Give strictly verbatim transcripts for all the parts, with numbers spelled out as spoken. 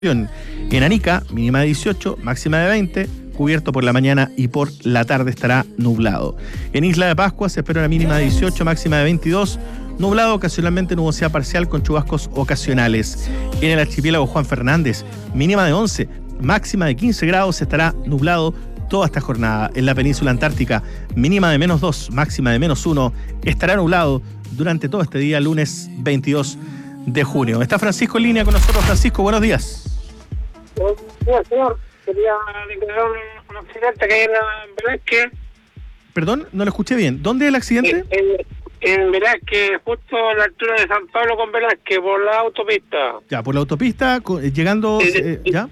En Arica, mínima de dieciocho, máxima de veinte, cubierto por la mañana y por la tarde estará nublado. En Isla de Pascua se espera una mínima de dieciocho, máxima de veintidós, nublado, ocasionalmente nubosidad parcial con chubascos ocasionales. En el archipiélago Juan Fernández, mínima de once, máxima de quince grados, estará nublado toda esta jornada. En la península antártica, mínima de menos dos, máxima de menos uno, estará nublado durante todo este día, lunes veintidós de junio. Está Francisco en línea con nosotros. Francisco, buenos días. Buenos días, señor. Quería declarar un, un accidente que hay en la Velázquez. Perdón, no lo escuché bien. ¿Dónde es el accidente? En, en, en Velázquez, justo a la altura de San Pablo con Velázquez, por la autopista. Ya, por la autopista, llegando... Eh, eh, ¿Ya?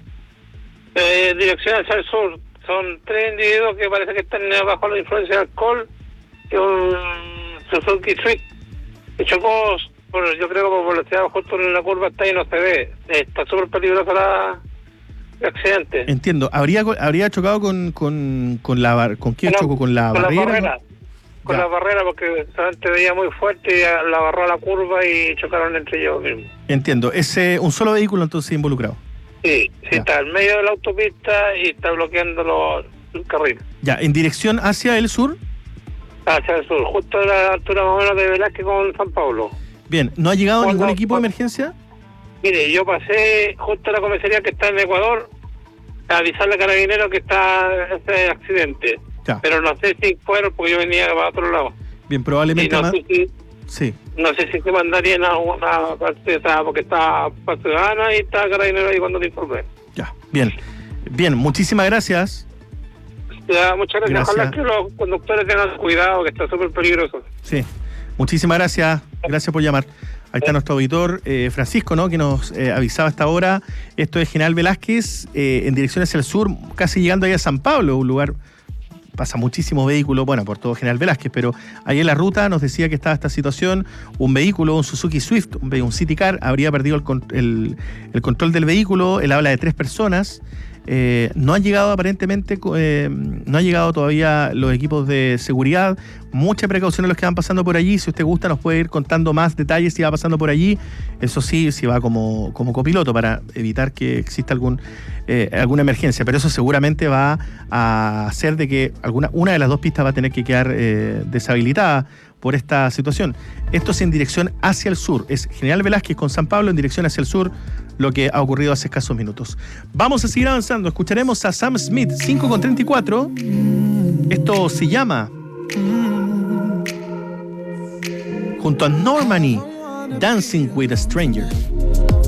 Eh, dirección hacia el sur. Son tres individuos que parece que están bajo la influencia de alcohol. Y un Suzuki Swift que chocó, por, yo creo que por velocidad justo en la curva está ahí, no se ve. Está súper peligrosa la... accidente. Entiendo. ¿Habría habría chocado con con, con la con quién chocó? ¿Con la con barrera? La barrera ¿no? Con ya. la barrera, porque solamente veía muy fuerte y la agarró a la curva y chocaron entre ellos mismos. Entiendo. ¿Es eh, un solo vehículo entonces involucrado? Sí, sí, ya. Está en medio de la autopista y está bloqueando los, el carril. Ya, ¿en dirección hacia el sur? Hacia el sur, justo a la altura más o menos de Velázquez con San Pablo. Bien, ¿no ha llegado cuando, ningún equipo cuando, de emergencia? Mire, yo pasé justo a la comisaría que está en Ecuador a avisarle a Carabineros que está ese accidente. Ya. Pero no sé si fueron porque yo venía para otro lado. Bien, probablemente no más... sé si, sí. No sé si se mandarían a una parte, porque está para Ciudadana y está Carabineros ahí cuando te informé. Ya, bien. Bien, muchísimas gracias. Ya, muchas gracias. gracias. Ojalá que los conductores tengan cuidado, que está súper peligroso. Sí, muchísimas gracias. Gracias por llamar. Ahí está nuestro auditor eh, Francisco, ¿no? Que nos eh, avisaba hasta ahora. Esto es General Velázquez, eh, en dirección hacia el sur, casi llegando ahí a San Pablo, un lugar, pasa muchísimos vehículos, bueno, por todo General Velázquez, pero ahí en la ruta nos decía que estaba esta situación, un vehículo, un Suzuki Swift, un, un City Car, habría perdido el, el, el control del vehículo. Él habla de tres personas. Eh, no han llegado aparentemente, eh, no han llegado todavía los equipos de seguridad. Mucha precaución a los que van pasando por allí. Si usted gusta, nos puede ir contando más detalles si va pasando por allí. Eso sí, si va como, como copiloto para evitar que exista algún eh, alguna emergencia. Pero eso seguramente va a hacer de que alguna una de las dos pistas va a tener que quedar eh, deshabilitada por esta situación. Esto es en dirección hacia el sur. Es General Velázquez con San Pablo en dirección hacia el sur, lo que ha ocurrido hace escasos minutos. Vamos a seguir avanzando. Escucharemos a Sam Smith, cinco con treinta y cuatro. Esto se llama, junto a Normani, Dancing with a Stranger.